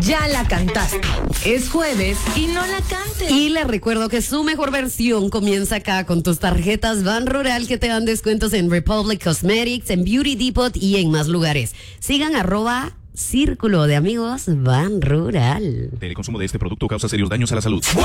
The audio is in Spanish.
Ya la cantaste. Es jueves y no la cantes. Y les recuerdo que su mejor versión comienza acá con tus tarjetas Ban Rural que te dan descuentos en Republic Cosmetics, en Beauty Depot y en más lugares. Sigan @Círculo de Amigos Ban Rural. El consumo de este producto causa serios daños a la salud.